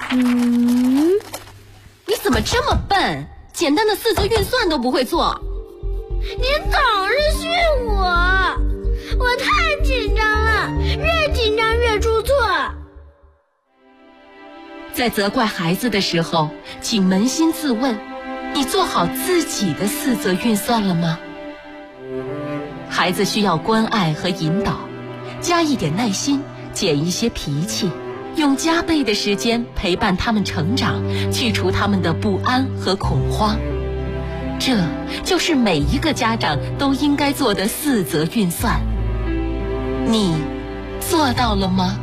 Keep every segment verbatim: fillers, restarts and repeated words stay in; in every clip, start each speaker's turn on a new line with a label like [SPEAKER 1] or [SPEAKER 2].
[SPEAKER 1] 嗯，
[SPEAKER 2] 你怎么这么笨？简单的四则运算都不会做。
[SPEAKER 1] 您总是训我，我太紧张了，越紧张越出错。
[SPEAKER 2] 在责怪孩子的时候，请扪心自问，你做好自己的四则运算了吗？孩子需要关爱和引导，加一点耐心，减一些脾气，用加倍的时间陪伴他们成长，去除他们的不安和恐慌。这就是每一个家长都应该做的四则运算。你做到了吗？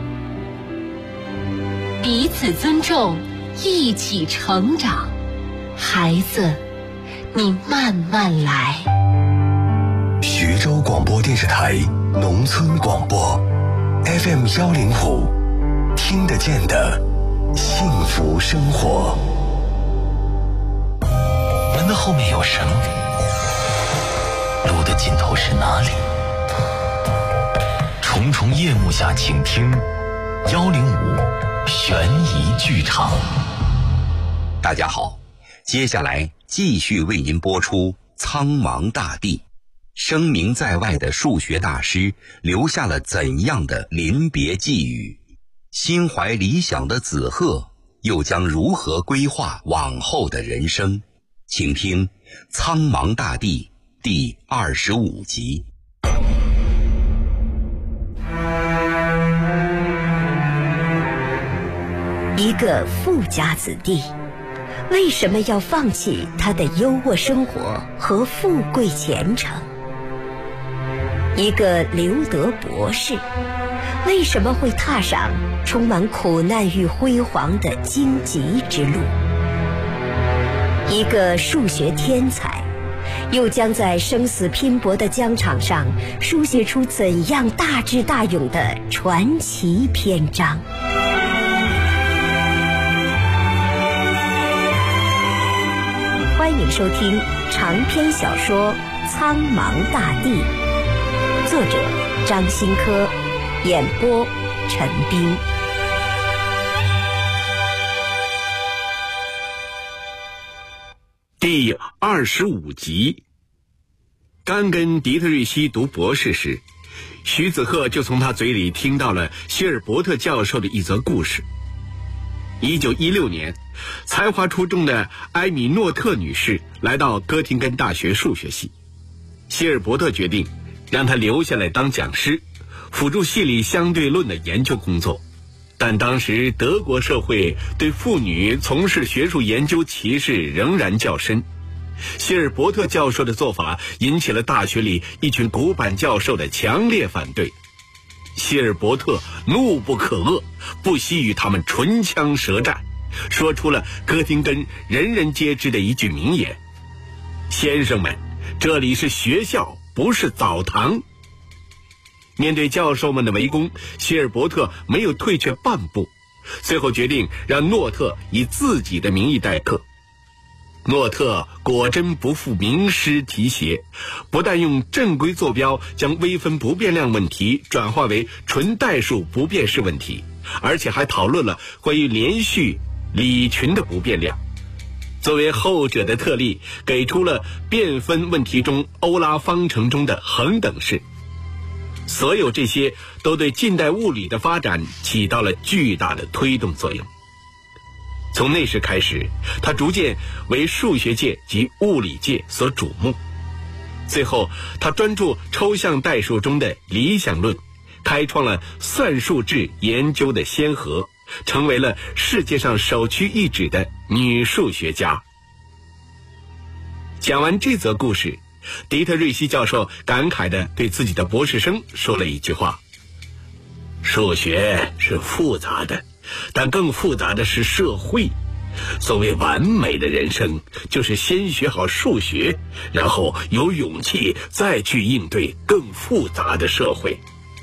[SPEAKER 2] 彼此尊重，一起成长。孩子，你慢慢来。
[SPEAKER 3] 徐州广播电视台农村广播 F M 幺零五，听得见的幸福生活。
[SPEAKER 4] 门的后面有什么？路的尽头是哪里？重重夜幕下，请听幺零五悬疑剧场。
[SPEAKER 5] 大家好，接下来继续为您播出《苍茫大地》。声名在外的数学大师留下了怎样的临别寄语？心怀理想的子鹤又将如何规划往后的人生？请听《苍茫大地》第二十五集。
[SPEAKER 6] 一个富家子弟，为什么要放弃他的优渥生活和富贵前程？一个留德博士，为什么会踏上充满苦难与辉煌的荆棘之路？一个数学天才，又将在生死拼搏的疆场上书写出怎样大智大勇的传奇篇章？欢迎收听长篇小说《苍茫大地》，作者张新科，演播陈斌。
[SPEAKER 7] 第二十五集。刚跟迪特瑞希读博士时，徐子鹤就从他嘴里听到了希尔伯特教授的一则故事。一九一六年，才华出众的埃米诺特女士来到哥廷根大学数学系，希尔伯特决定让她留下来当讲师，辅助系里相对论的研究工作。但当时德国社会对妇女从事学术研究歧视仍然较深，希尔伯特教授的做法引起了大学里一群古板教授的强烈反对。希尔伯特怒不可遏，不惜与他们唇枪舌战，说出了哥廷根人人皆知的一句名言：先生们，这里是学校，不是澡堂。面对教授们的围攻，希尔伯特没有退却半步，最后决定让诺特以自己的名义代课。诺特果真不负名师提携，不但用正规坐标将微分不变量问题转化为纯代数不变式问题，而且还讨论了关于连续理群的不变量。作为后者的特例，给出了变分问题中欧拉方程中的恒等式。所有这些都对近代物理的发展起到了巨大的推动作用。从那时开始，他逐渐为数学界及物理界所瞩目。最后，他专注抽象代数中的理想论，开创了算术制研究的先河，成为了世界上首屈一指的女数学家。讲完这则故事，迪特瑞希教授感慨地对自己的博士生说了一句话：数学是复杂的，但更复杂的是社会。所谓完美的人生，就是先学好数学，然后有勇气再去应对更复杂的社会。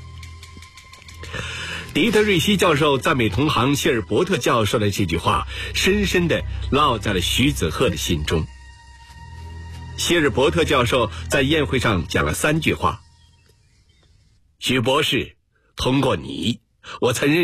[SPEAKER 7] 迪特瑞希教授赞美同行希尔伯特教授的这句话，深深地烙在了徐子鹤的心中。希尔伯特教授在宴会上讲了三句话：徐博士，通过你，我曾认